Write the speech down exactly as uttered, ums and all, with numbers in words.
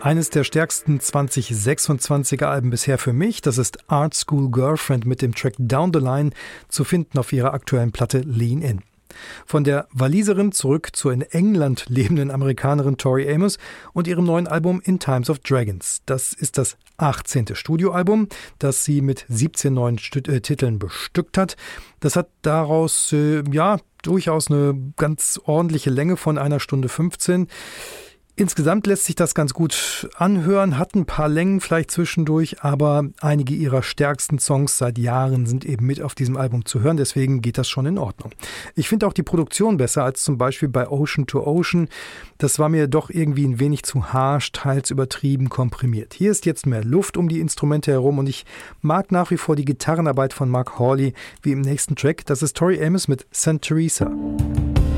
Eines der stärksten zwanzig sechsundzwanziger Alben bisher für mich, das ist Art School Girlfriend mit dem Track Down the Line, zu finden auf ihrer aktuellen Platte Lean In. Von der Waliserin zurück zur in England lebenden Amerikanerin Tori Amos und ihrem neuen Album In Times of Dragons. Das ist das achtzehnte Studioalbum, das sie mit siebzehn neuen Stü- äh, Titeln bestückt hat. Das hat daraus, äh, ja, durchaus eine ganz ordentliche Länge von einer Stunde fünfzehn. Insgesamt lässt sich das ganz gut anhören, hat ein paar Längen vielleicht zwischendurch, aber einige ihrer stärksten Songs seit Jahren sind eben mit auf diesem Album zu hören, deswegen geht das schon in Ordnung. Ich finde auch die Produktion besser als zum Beispiel bei Ocean to Ocean. Das war mir doch irgendwie ein wenig zu harsch, teils übertrieben komprimiert. Hier ist jetzt mehr Luft um die Instrumente herum und ich mag nach wie vor die Gitarrenarbeit von Mark Hawley wie im nächsten Track. Das ist Tori Amos mit Saint Teresa.